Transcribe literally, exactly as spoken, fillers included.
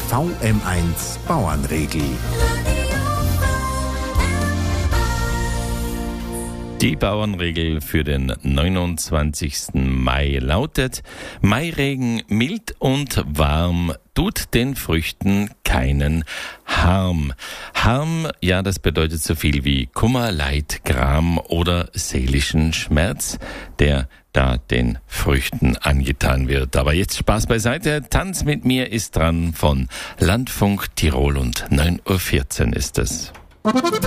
V M eins Bauernregel. Die Bauernregel für den neunundzwanzigsten Mai lautet: Mairegen mild und warm tut den Früchten keinen Harm. Harm, ja, das bedeutet so viel wie Kummer, Leid, Gram oder seelischen Schmerz, der da den Früchten angetan wird. Aber jetzt Spaß beiseite. Tanz mit mir ist dran von Landfunk Tirol und neun Uhr vierzehn ist es.